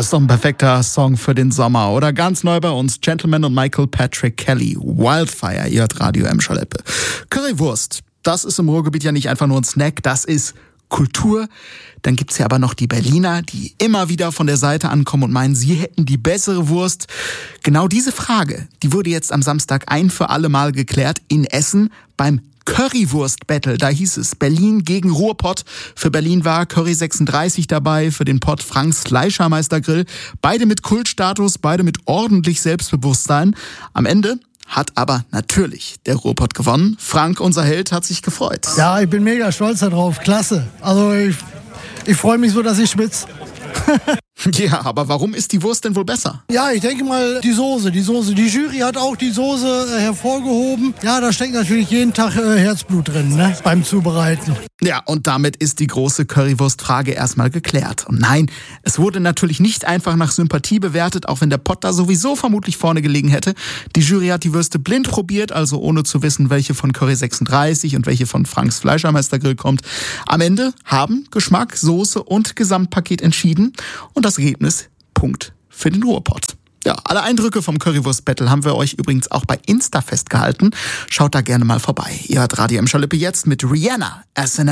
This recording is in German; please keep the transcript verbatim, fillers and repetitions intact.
Das ist doch ein perfekter Song für den Sommer. Oder ganz neu bei uns, Gentleman und Michael Patrick Kelly, Wildfire, ihr hört Radio Emscher-Lippe. Currywurst, das ist im Ruhrgebiet ja nicht einfach nur ein Snack, das ist Kultur. Dann gibt's ja aber noch die Berliner, die immer wieder von der Seite ankommen und meinen, sie hätten die bessere Wurst. Genau diese Frage, die wurde jetzt am Samstag ein für alle Mal geklärt in Essen beim Currywurst-Battle. Da hieß es Berlin gegen Ruhrpott. Für Berlin war Curry sechsunddreißig dabei, für den Pott Franks Fleischermeister-Grill. Beide mit Kultstatus, beide mit ordentlich Selbstbewusstsein. Am Ende hat aber natürlich der Ruhrpott gewonnen. Frank, unser Held, hat sich gefreut. Ja, ich bin mega stolz darauf. Klasse. Also ich, ich freue mich so, dass ich schwitze. Ja, aber warum ist die Wurst denn wohl besser? Ja, ich denke mal die Soße, die Soße. Die Jury hat auch die Soße äh, hervorgehoben. Ja, da steckt natürlich jeden Tag äh, Herzblut drin, ne, beim Zubereiten. Ja, und damit ist die große Currywurst-Frage erstmal geklärt. Und nein, es wurde natürlich nicht einfach nach Sympathie bewertet, auch wenn der Pott da sowieso vermutlich vorne gelegen hätte. Die Jury hat die Würste blind probiert, also ohne zu wissen, welche von Curry sechsunddreißig und welche von Franks Fleischermeister-Grill kommt. Am Ende haben Geschmack, Soße und Gesamtpaket entschieden. Und das Ergebnis, Punkt für den Ruhrpott. Ja, alle Eindrücke vom Currywurst-Battle haben wir euch übrigens auch bei Insta festgehalten. Schaut da gerne mal vorbei. Ihr hört Radio Emscher-Lippe jetzt mit Rihanna, S N L.